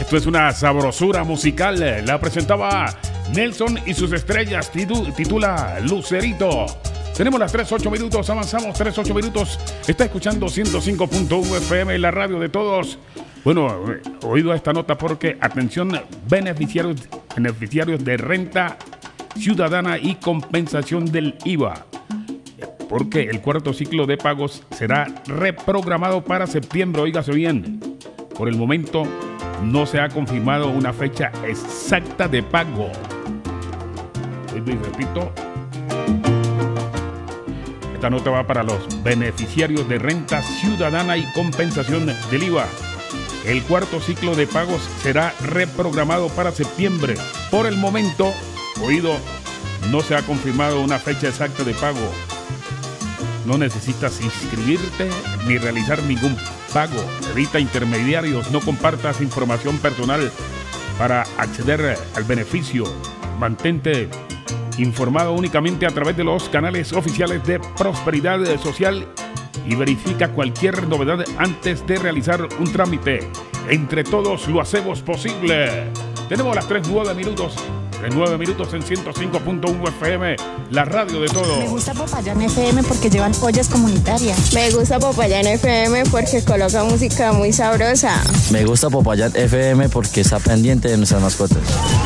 Esto es una sabrosura musical. La presentaba Nelson y sus estrellas. Titula Lucerito. Tenemos las 3:08 minutos. Avanzamos 3:08 minutos. Está escuchando 105.1 FM, la radio de todos. Bueno, oído esta nota porque, atención, beneficiarios de renta ciudadana y compensación del IVA. Porque el cuarto ciclo de pagos será reprogramado para septiembre. Óigase bien. Por el momento no se ha confirmado una fecha exacta de pago. Y repito, esta nota va para los beneficiarios de renta ciudadana y compensación del IVA. El cuarto ciclo de pagos será reprogramado para septiembre. Por el momento, oído, no se ha confirmado una fecha exacta de pago. No necesitas inscribirte ni realizar ningún pago. Evita intermediarios, no compartas información personal para acceder al beneficio. Mantente informado únicamente a través de los canales oficiales de Prosperidad Social y verifica cualquier novedad antes de realizar un trámite. Entre todos lo hacemos posible. Tenemos las 3:09 minutos. 9 minutos en 105.1 FM, la radio de todos. Me gusta Popayán FM porque llevan ollas comunitarias. Me gusta Popayán FM porque coloca música muy sabrosa. Me gusta Popayán FM porque está pendiente de nuestras mascotas.